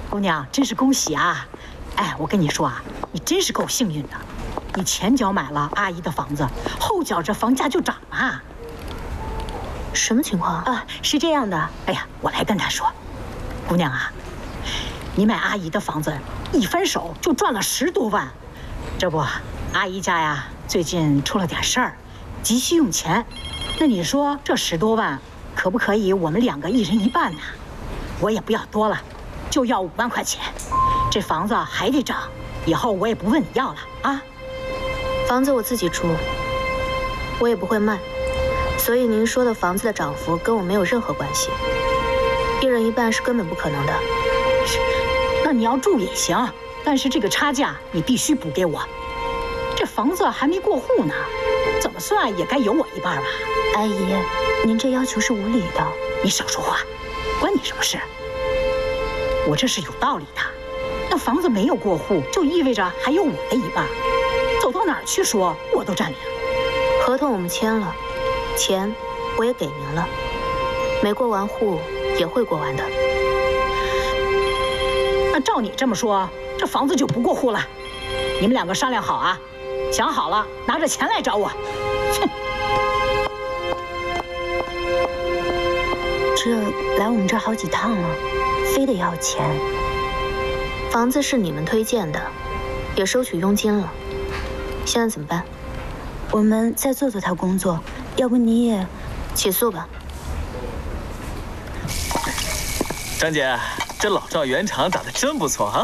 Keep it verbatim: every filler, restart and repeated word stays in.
姑娘，真是恭喜啊！哎，我跟你说啊，你真是够幸运的，你前脚买了阿姨的房子，后脚这房价就涨了。 什么情况啊？是这样的，哎呀，我来跟她说，姑娘啊，你买阿姨的房子，一翻手就赚了十多万。这不，阿姨家呀最近出了点事儿，急需用钱。那你说这十多万，可不可以我们两个一人一半呢？我也不要多了，就要五万块钱。这房子还得涨，以后我也不问你要了啊。 房子我自己住，我也不会卖，所以您说的房子的涨幅跟我没有任何关系。一人一半是根本不可能的。 那你要住也行，但是这个差价你必须补给我。这房子还没过户呢，怎么算也该有我一半吧？ 阿姨，您这要求是无理的。 你少说话，关你什么事？我这是有道理的。那房子没有过户，就意味着还有我的一半。走到哪儿去说，我都占领。 合同我们签了，钱我也给您了，没过完户也会过完的。 那照你这么说，这房子就不过户了？你们两个商量好啊，想好了拿着钱来找我。哼！ 这来我们这儿好几趟了，非得要钱。房子是你们推荐的，也收取佣金了，现在怎么办？ 我们再做做他工作，要不你也起诉吧。 张姐，这老赵原厂打得真不错啊！